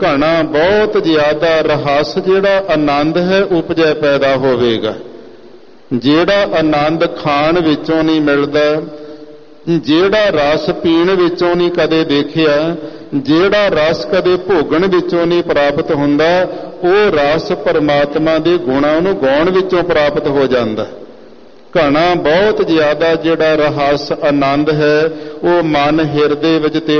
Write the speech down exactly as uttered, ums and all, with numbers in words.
ਘਣਾ ਬਹੁਤ ਜ਼ਿਆਦਾ ਰਸ ਜਿਹੜਾ ਆਨੰਦ ਹੈ ਉਪਜੈ ਪੈਦਾ ਹੋਵੇਗਾ। ਜਿਹੜਾ ਆਨੰਦ ਖਾਣ ਵਿੱਚੋਂ ਨਹੀਂ ਮਿਲਦਾ, ਜਿਹੜਾ ਰਸ ਪੀਣ ਵਿੱਚੋਂ ਨਹੀਂ ਕਦੇ ਦੇਖਿਆ, ਜਿਹੜਾ ਰਸ ਕਦੇ ਭੋਗਣ ਵਿੱਚੋਂ ਨਹੀਂ ਪ੍ਰਾਪਤ ਹੁੰਦਾ, ਉਹ ਰਸ ਪਰਮਾਤਮਾ ਦੇ ਗੁਣਾਂ ਨੂੰ ਗਾਉਣ ਵਿੱਚੋਂ ਪ੍ਰਾਪਤ ਹੋ ਜਾਂਦਾ। ਘਣਾ ਬਹੁਤ ਜ਼ਿਆਦਾ ਜਿਹੜਾ ਰਹੱਸ ਆਨੰਦ ਹੈ ਉਹ ਮਨ ਹਿਰਦੇ ਵਿੱਚ ਤੇ